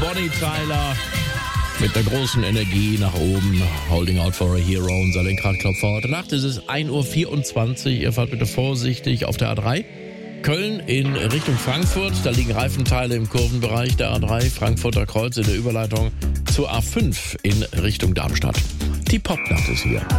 Bonnie Tyler mit einer großen Energie nach oben. Holding out for a hero, unser Lenkradklopfer heute Nacht. Es ist 1.24 Uhr. Ihr fahrt bitte vorsichtig auf der A3. Köln in Richtung Frankfurt. Da liegen Reifenteile im Kurvenbereich der A3. Frankfurter Kreuz in der Überleitung zur A5 in Richtung Darmstadt. Die Popnacht ist hier.